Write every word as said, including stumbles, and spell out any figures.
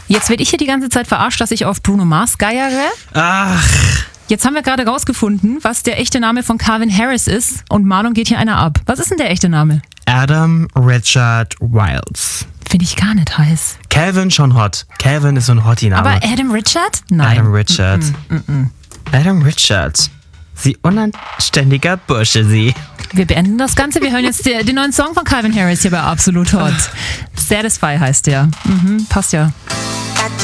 Jetzt werde ich hier die ganze Zeit verarscht, dass ich auf Bruno Mars geiere. Ach. Jetzt haben wir gerade rausgefunden, was der echte Name von Calvin Harris ist und Marlon geht hier einer ab. Was ist denn der echte Name? Adam Richard Wilds. Finde ich gar nicht heiß. Calvin schon hot. Calvin ist so ein Hottie-Name. Aber Adam Richard? Nein. Adam Richard. Mm -mm, mm -mm. Adam Richard. Sie unanständiger Bursche, sie. Wir beenden das Ganze. Wir hören jetzt die, den neuen Song von Calvin Harris hier bei Absolut Hot. Satisfy heißt der. Mhm, passt ja.